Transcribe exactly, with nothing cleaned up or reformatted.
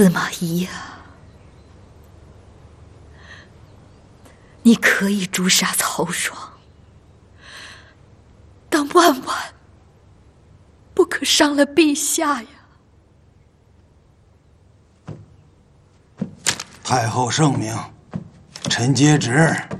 司马懿呀，你可以诛杀曹爽，但万万不可伤了陛下呀！ 太后圣明，臣接旨。